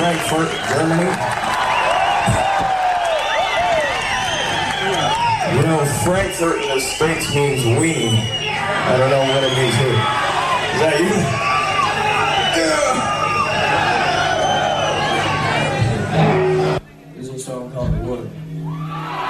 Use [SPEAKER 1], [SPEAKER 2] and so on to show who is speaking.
[SPEAKER 1] Frankfurt, Germany. You know, Frankfurt in the States means weenie. I don't know what it means here. Is that you?